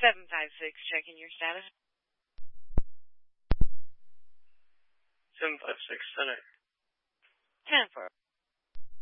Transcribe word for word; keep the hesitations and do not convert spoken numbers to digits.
seven five six, checking your status. seven five six, center. ten four.